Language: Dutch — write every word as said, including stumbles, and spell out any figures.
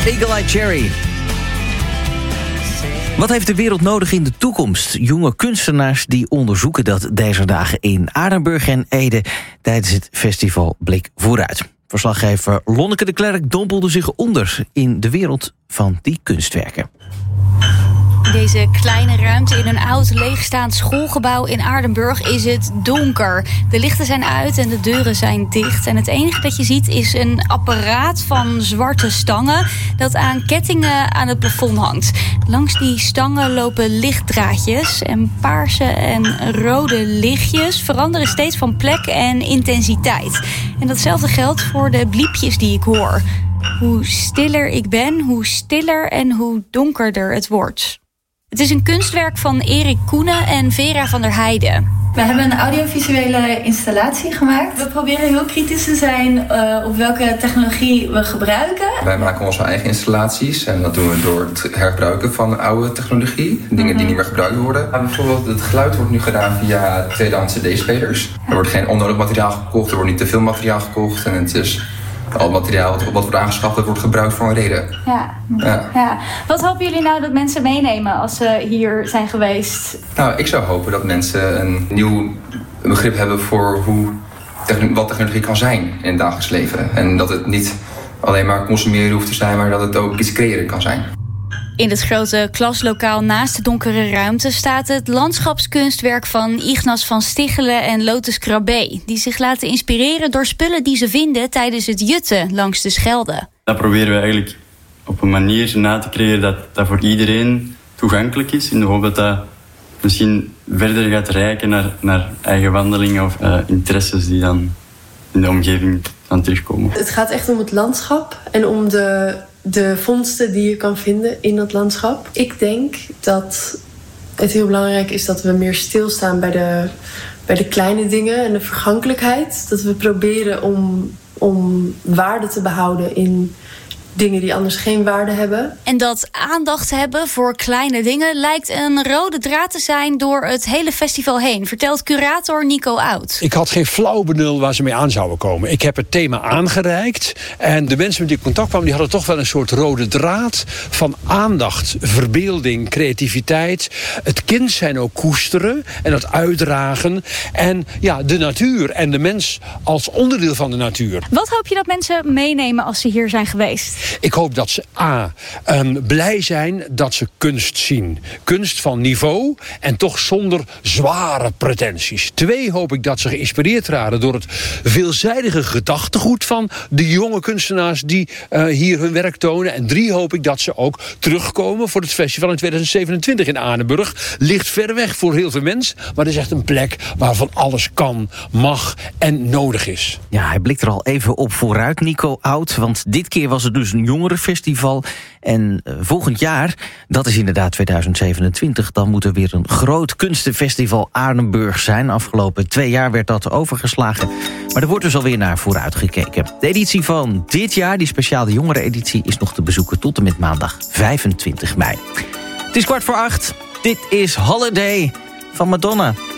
Eagle Eye Cherry. Wat heeft de wereld nodig in de toekomst? Jonge kunstenaars die onderzoeken dat deze dagen in Aardenburg en Ede tijdens het festival Blik Vooruit. Verslaggever Lonneke de Klerk dompelde zich onder in de wereld van die kunstwerken. In deze kleine ruimte in een oud leegstaand schoolgebouw in Aardenburg is het donker. De lichten zijn uit en de deuren zijn dicht. En het enige dat je ziet is een apparaat van zwarte stangen dat aan kettingen aan het plafond hangt. Langs die stangen lopen lichtdraadjes en paarse en rode lichtjes veranderen steeds van plek en intensiteit. En datzelfde geldt voor de bliepjes die ik hoor. Hoe stiller ik ben, hoe stiller en hoe donkerder het wordt. Het is een kunstwerk van Erik Koenen en Vera van der Heijden. We hebben een audiovisuele installatie gemaakt. We proberen heel kritisch te zijn uh, op welke technologie we gebruiken. Wij maken onze eigen installaties en dat doen we door het hergebruiken van oude technologie. Dingen mm-hmm. die niet meer gebruikt worden. Maar bijvoorbeeld het geluid wordt nu gedaan via tweedehands cd-spelers. Er wordt geen onnodig materiaal gekocht, er wordt niet te veel materiaal gekocht en het is... Al het materiaal wat wordt aangeschaft, dat wordt gebruikt voor een reden. Ja. Ja. Ja. Wat hopen jullie nou dat mensen meenemen als ze hier zijn geweest? Nou, ik zou hopen dat mensen een nieuw begrip hebben voor hoe techn- wat technologie kan zijn in het dagelijks leven. En dat het niet alleen maar consumeren hoeft te zijn, maar dat het ook iets creëren kan zijn. In het grote klaslokaal naast de donkere ruimte staat het landschapskunstwerk van Ignas van Stichelen en Lotus Crabé, die zich laten inspireren door spullen die ze vinden tijdens het jutten langs de Schelde. Dat proberen we eigenlijk op een manier na te creëren dat dat voor iedereen toegankelijk is, in de hoop dat dat misschien verder gaat reiken naar, naar eigen wandelingen of uh, interesses die dan in de omgeving dan terugkomen. Het gaat echt om het landschap en om de... de vondsten die je kan vinden in dat landschap. Ik denk dat het heel belangrijk is dat we meer stilstaan bij de, bij de kleine dingen en de vergankelijkheid. Dat we proberen om, om waarde te behouden in dingen die anders geen waarde hebben. En dat aandacht hebben voor kleine dingen lijkt een rode draad te zijn door het hele festival heen, vertelt curator Nico Oud. Ik had geen flauw benul waar ze mee aan zouden komen. Ik heb het thema aangereikt en de mensen met die ik contact kwamen, die hadden toch wel een soort rode draad van aandacht, verbeelding, creativiteit. Het kind zijn ook koesteren en het uitdragen en ja, de natuur en de mens als onderdeel van de natuur. Wat hoop je dat mensen meenemen als ze hier zijn geweest? Ik hoop dat ze a. Um, blij zijn dat ze kunst zien. Kunst van niveau en toch zonder zware pretenties. Twee, hoop ik dat ze geïnspireerd raden door het veelzijdige gedachtegoed van de jonge kunstenaars die uh, hier hun werk tonen. En drie, hoop ik dat ze ook terugkomen voor het festival in tweeduizend zevenentwintig in Aardenburg. Ligt ver weg voor heel veel mensen, maar het is echt een plek waarvan alles kan, mag en nodig is. Ja, hij blikt er al even op vooruit, Nico Oud, want dit keer was het dus een jongerenfestival. En uh, volgend jaar, dat is inderdaad tweeduizend zevenentwintig... dan moet er weer een groot kunstenfestival Aardenburg zijn. Afgelopen twee jaar werd dat overgeslagen. Maar er wordt dus alweer naar vooruit gekeken. De editie van dit jaar, die speciale jongereneditie, is nog te bezoeken tot en met maandag vijfentwintig mei. Het is kwart voor acht. Dit is Holiday van Madonna.